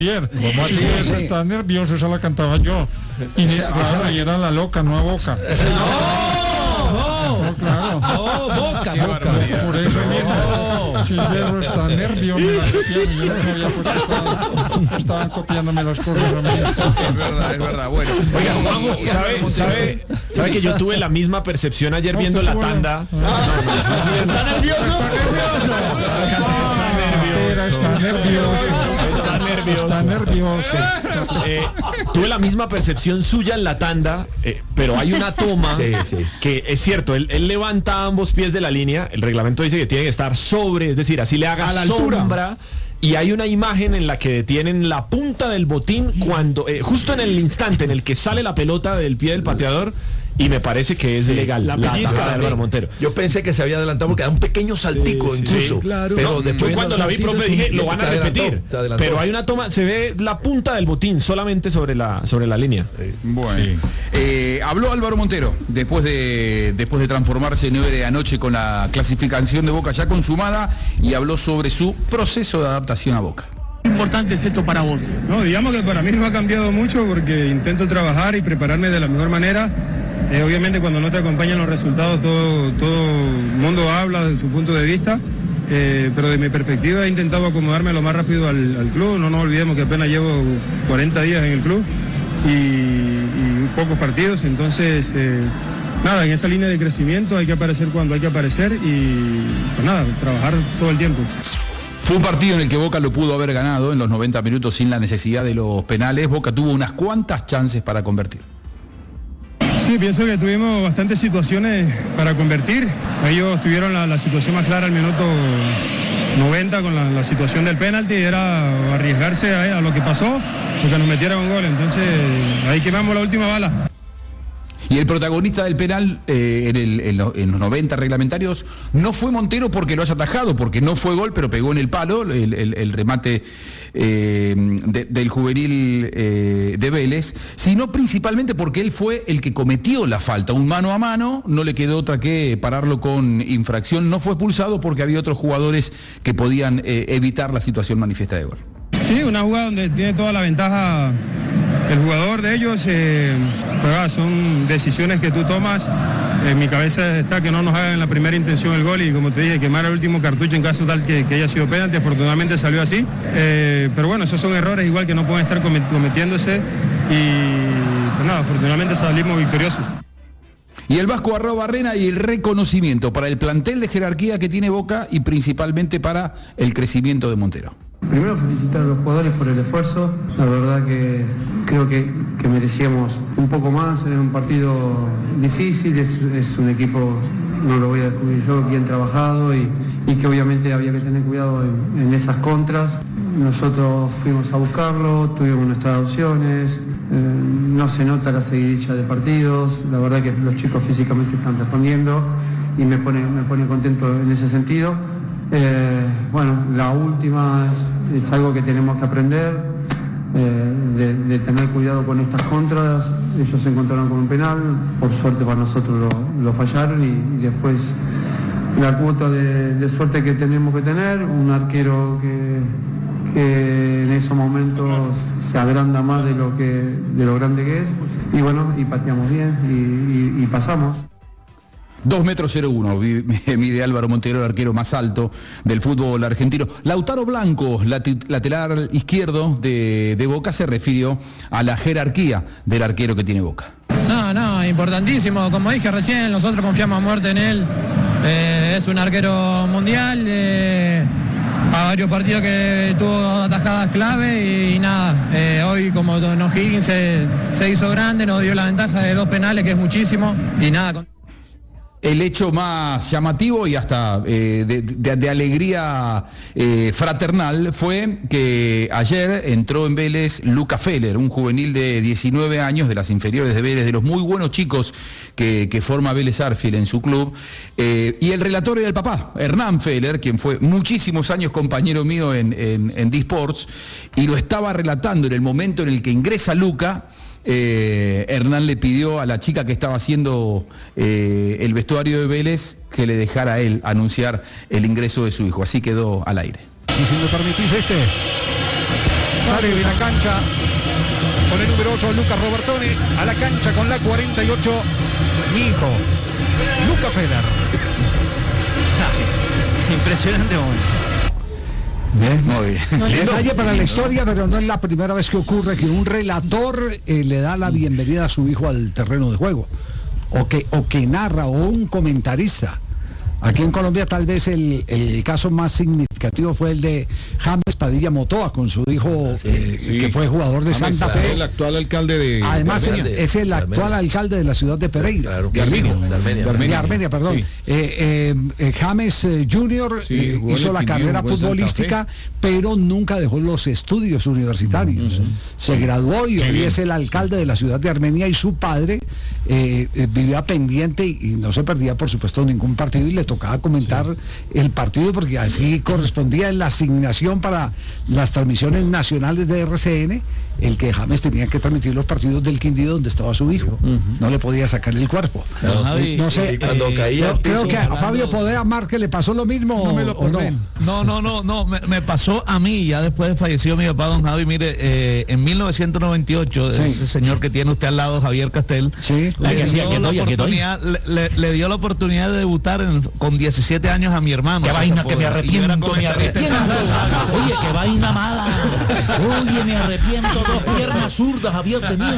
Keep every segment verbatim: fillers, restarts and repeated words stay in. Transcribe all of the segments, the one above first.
¿Cómo así? Esa está nervioso, esa la cantaba yo. Y, esa, esa, y era la loca, no a Boca. No, no, no, claro. No, Boca, Boca. Por eso mismo. Chilero está nervioso. Yo no sabía por qué estaban, estaban copiándome las cosas a mí. Es verdad, es verdad. Bueno, oiga, Juanjo, ¿sabe, sabe, sabe que yo tuve la misma percepción ayer viendo la tanda? ¿Está nervioso? Está nervioso. Está nervioso. Está nervioso. Está nervioso. Eh, tuve la misma percepción suya en la tanda, eh, pero hay una toma sí, sí. que es cierto, él, él levanta ambos pies de la línea, el reglamento dice que tiene que estar sobre, es decir, así le haga a la sombra. Altura. Y hay una imagen en la que detienen la punta del botín cuando eh, justo en el instante en el que sale la pelota del pie del pateador. Y me parece que es sí, legal. La pellizca de Álvaro Montero. Yo pensé que se había adelantado porque da un pequeño saltico sí, incluso. Sí, claro. Pero no, después cuando la vi, profe, dije, lo van a repetir. Pero hay una toma, se ve la punta del botín solamente sobre la, sobre la línea. Sí. Bueno. Sí. Eh, habló Álvaro Montero después de, después de transformarse en nueve de anoche con la clasificación de Boca ya consumada y habló sobre su proceso de adaptación a Boca. ¿Qué importante es esto para vos? No, digamos que para mí no ha cambiado mucho porque intento trabajar y prepararme de la mejor manera. Eh, obviamente cuando no te acompañan los resultados todo, todo el mundo habla de su punto de vista, eh, pero de mi perspectiva he intentado acomodarme lo más rápido al, al club. No nos olvidemos que apenas llevo cuarenta días en el club y, y pocos partidos, entonces eh, nada, en esa línea de crecimiento hay que aparecer cuando hay que aparecer y pues nada, trabajar todo el tiempo. Fue un partido en el que Boca lo pudo haber ganado en los noventa minutos sin la necesidad de los penales. Boca tuvo unas cuantas chances para convertir. Sí, pienso que tuvimos bastantes situaciones para convertir. Ellos tuvieron la, la situación más clara al minuto noventa con la, la situación del penalti, era arriesgarse a, a lo que pasó, porque nos metieron un gol. Entonces ahí quemamos la última bala. Y el protagonista del penal eh, en, el, en, los, en los noventa reglamentarios no fue Montero porque lo haya atajado, porque no fue gol, pero pegó en el palo el, el, el remate eh, de, del juvenil eh, de Vélez, sino principalmente porque él fue el que cometió la falta, un mano a mano, no le quedó otra que pararlo con infracción, no fue expulsado porque había otros jugadores que podían eh, evitar la situación manifiesta de gol. Sí, una jugada donde tiene toda la ventaja el jugador de ellos, eh, pues, ah, son decisiones que tú tomas. En mi cabeza está que no nos hagan la primera intención el gol y, como te dije, quemar el último cartucho en caso tal que, que haya sido penalti. Afortunadamente salió así, eh, pero bueno, esos son errores igual que no pueden estar cometiéndose y pues nada, afortunadamente salimos victoriosos. Y el Vasco Arrobarrena y el reconocimiento para el plantel de jerarquía que tiene Boca y principalmente para el crecimiento de Montero. Primero felicitar a los jugadores por el esfuerzo, la verdad que creo que, que merecíamos un poco más, es un partido difícil, es, es un equipo, no lo voy a descubrir yo, bien trabajado y, y que obviamente había que tener cuidado en, en esas contras. Nosotros fuimos a buscarlo, tuvimos nuestras opciones, eh, no se nota la seguidilla de partidos, la verdad que los chicos físicamente están respondiendo y me pone, me pone contento en ese sentido. Eh, bueno, la última es, es algo que tenemos que aprender, eh, de, de tener cuidado con estas contras. Ellos se encontraron con un penal, por suerte para nosotros lo, lo fallaron y, y después la cuota de, de suerte que tenemos que tener, un arquero que, que en esos momentos se agranda más de lo, que, de lo grande que es, y bueno, y pateamos bien y, y, y pasamos. dos metros cero uno mide Álvaro Montero, el arquero más alto del fútbol argentino. Lautaro Blanco, lateral izquierdo de, de Boca, se refirió a la jerarquía del arquero que tiene Boca. No, no, importantísimo. Como dije recién, nosotros confiamos a muerte en él. Eh, es un arquero mundial. Eh, a varios partidos que tuvo atajadas clave y, y nada. Eh, hoy, como Don O'Higgins se, se hizo grande, nos dio la ventaja de dos penales, que es muchísimo. Y nada. El hecho más llamativo y hasta eh, de, de, de alegría eh, fraternal fue que ayer entró en Vélez Luca Feller, un juvenil de diecinueve años de las inferiores de Vélez, de los muy buenos chicos que, que forma Vélez Arfield en su club. Eh, y el relator era el papá, Hernán Feller, quien fue muchísimos años compañero mío en, en, en D-Sports, y lo estaba relatando en el momento en el que ingresa Luca. Eh, Hernán le pidió a la chica que estaba haciendo eh, el vestuario de Vélez que le dejara a él anunciar el ingreso de su hijo. Así quedó al aire. Y si me permitís este... Sale de la cancha con el número ocho, Lucas Robertone. A la cancha con la cuarenta y ocho, mi hijo, Luca Feller. Impresionante momento. Bien, muy bien. Detalle para la historia, pero no es la primera vez que ocurre que un relator eh, le da la bienvenida a su hijo al terreno de juego, o que, o que narra, o un comentarista. Aquí en Colombia tal vez el, el caso más significativo fue el de James Padilla Motoa con su hijo, Sí, eh, sí. que fue jugador de James, Santa claro, Fe. el actual alcalde de Además de Armenia. es el De actual Armenia. alcalde de la ciudad de Pereira. Claro, de de Armenia. Armenia, de Armenia. De Armenia, Armenia, perdón. Sí. Eh, eh, eh, James eh, Junior Sí, eh, jugó en hizo el la Quindío, carrera jugó en Santa futbolística, pero nunca dejó los estudios universitarios. Se graduó y hoy es el alcalde de la ciudad de Armenia, y su padre eh, eh, vivía pendiente y, y no se perdía, por supuesto, ningún partido, y le tocaba comentar el partido porque así correspondía en la asignación para las transmisiones nacionales de R C N, el que James tenía que transmitir los partidos del Quindío donde estaba su hijo. No le podía sacar el cuerpo. No, no, no sé, y cuando eh, caía yo al creo piso, que a hablando- Fabio Podea Márquez le pasó lo mismo. No me lo ¿o no? acordé. No, no, no, no, me, me pasó a mí, ya después de fallecido mi papá, don Javi, mire, eh, en mil novecientos noventa y ocho, Sí. ese señor que tiene usted al lado, Javier Castel, Sí. le, Ay, que sí, dio aquí la estoy, aquí estoy. oportunidad, le, le- le dio la oportunidad de debutar en- con diecisiete años a mi hermano. Qué César vaina, que me Podea, y yo era arrepiento, me comentarista en arrepiento. radio. Oye, qué vaina mala. Oye, me arrepiento, dos piernas zurdas, Javier, tenía.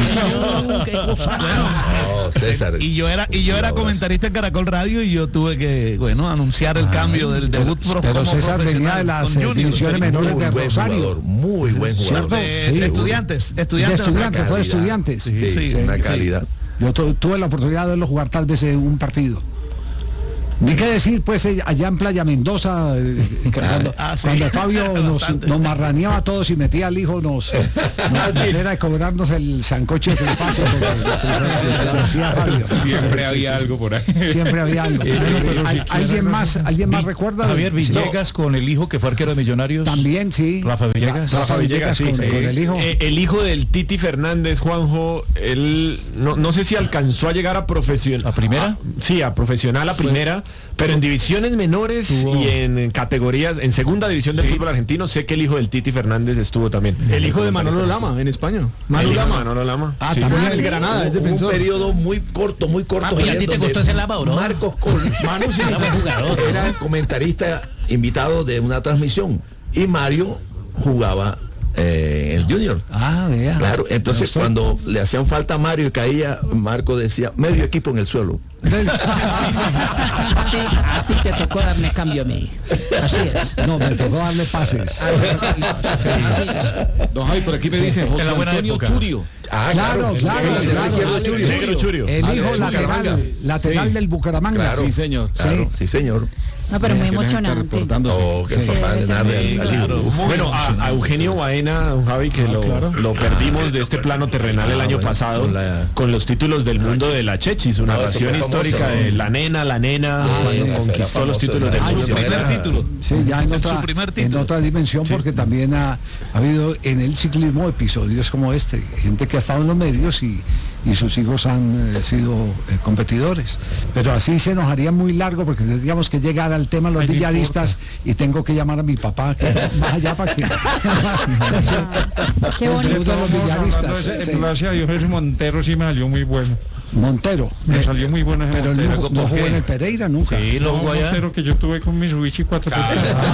Uy, qué cosa. No, César. Y yo era y yo era comentarista en Caracol Radio y yo tuve que, bueno, anunciar el cambio del debut pro- Pero como César venía de profesional las con eh, Junior. divisiones menores Muy de buen Rosario. jugador, muy buen jugador. ¿Cierto? De, Sí. de estudiantes, De estudiantes. estudiantes, fue de calidad. estudiantes. Sí, Sí, una sí. calidad. Yo tu- tuve la oportunidad de verlo jugar tal vez en un partido. Ni qué decir, pues, eh, allá en Playa Mendoza, eh, que cuando, Ah, sí. cuando Fabio nos, Bastante. nos marraneaba a todos y metía al hijo, nos, nos era de cobrarnos el sancocho de paso. Decía Fabio. Siempre había algo por ahí. Siempre había algo. pero ¿Al- si ¿Alguien quieren- más, alguien más recuerda? Javier Sí. Villegas con el hijo que fue arquero de Millonarios. También, sí. Rafa Villegas. Rafa Villegas, sí, con, sí. con el hijo. Eh, el hijo del Titi Fernández, Juanjo, él no, no sé si alcanzó a llegar a profesional. ¿A primera? a- sí, a profesional a primera, pero en divisiones menores Tuvo- y en categorías, en segunda división del fútbol argentino, sé que el hijo del Titi Fernández estuvo también. El hijo de Manolo Lama en España. El Manu hijo de Lama. Manolo Lama. Ah, sí. también. Ah, el Granada, es Hubo un defensor. periodo muy corto, muy corto. Papi, ¿a ahí ti te donde costó ese lava, bro? Marcos Col, Manu sí era buen jugador. era comentarista invitado de una transmisión y Mario jugaba eh, en el Junior. Ah, vea. Claro, entonces Estoy- cuando le hacían falta a Mario y caía, Marco decía, medio equipo en el suelo. A ti, a ti te tocó darme cambio a mí. Así es. No, me tocó darle pases. Así es. Don Javi, por aquí me dicen José En la buena Antonio época. Churio. Ah, Claro, el- claro, el- el claro. izquierdo Churio. Negro Churio. El Ah, hijo de lateral, Bucaramanga. lateral Sí. del Bucaramanga. Claro, Sí, señor. claro, sí, señor. No, pero muy Mira, que me está emocionante. reportándose. Oh, que Sí. papá de Sí, darle sí, al- al hijo. Uf. Bueno, a, a Eugenio Baena, don Javi, que lo, lo perdimos de este plano terrenal el Ah, año bueno, pasado, con la- con los títulos del mundo de la Chechi, su No, narración eso fue histórica famoso. de la nena, la nena, cuando sí, conquistó era los famoso, títulos era del famoso. mundo. Su primer Era- título. Sí, ya en En otra, su primer en título. otra dimensión, porque también ha, ha habido en el ciclismo episodios como este, gente que ha estado en los medios y, y sus hijos han eh, sido eh, competidores. Pero así se nos haría muy largo porque tendríamos que llegar al tema de los Ay, no villaristas y tengo que llamar a mi papá, que está más allá para que... Qué bonito. de los villaristas. Ese, Sí. Gracias a Dios, ese Montero sí me salió muy bueno. Montero. Me Eh, salió muy bueno ese Pero él Montero. no, no jugó en el Pereira nunca. Sí, lo No, jugó allá. Montero que yo tuve con Mitsubishi cuatro por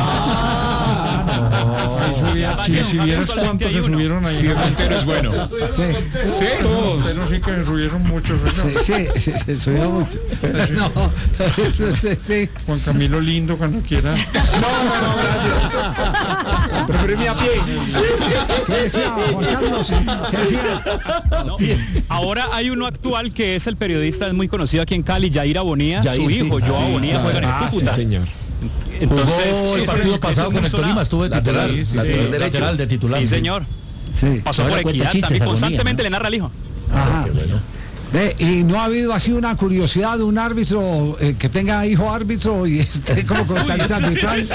Si, si vieras cuántos se subieron ahí. Sí, Montero es bueno. Sí, Sí, todos. Montero sí que se subieron muchos. ¿no? sí, sí, sí, se subió mucho. No, sí, sí. Juan Camilo Lindo cuando quiera. Preferí mi a pie. ¿Qué decía Juan Carlos? ¿Qué decía? Ahora hay uno actual que es el periodista, es muy conocido aquí en Cali, Yair Abonía. Yair, Su hijo, sí. Joao Sí, Abonía, juega en el Ah, sí, Cúcuta. señor. Entonces, Jugó el sí, partido eso- pasado eso con es el una- Tolima, estuvo de titular. Lateral, Sí, lateral sí, derecho. lateral de titular. Sí, señor. Sí. Pasó Ahora por cuenta Equidad chistes, también, Agonía, constantemente ¿no? le narra al hijo. Ajá. Ve, y no ha habido así una curiosidad de un árbitro eh, que tenga hijo árbitro y esté como con tarifa arbitral.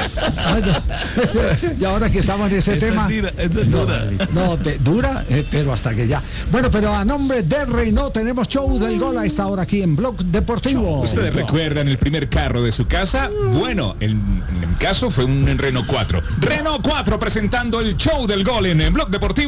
Y ahora que estamos en ese Esa tema. es dura, esa es dura. No, no, te- dura, eh, pero hasta que ya. Bueno, pero a nombre de Renault tenemos show del gol a esta hora aquí en Blog Deportivo. ¿Ustedes recuerdan el primer carro de su casa? Bueno, en, en mi caso fue un Renault cuatro. Renault cuatro presentando el show del gol en, en Blog Deportivo.